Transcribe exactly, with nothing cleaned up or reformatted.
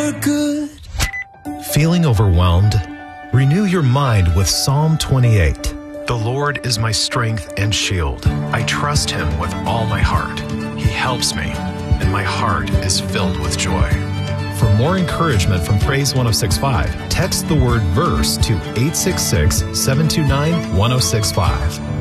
you're good. Feeling overwhelmed? Renew your mind with Psalm twenty-eight. The Lord is my strength and shield. I trust him with all my heart. He helps me, and my heart is filled with joy. For more encouragement from Praise one oh six point five, text the word verse to eight six six, seven two nine, one oh six five.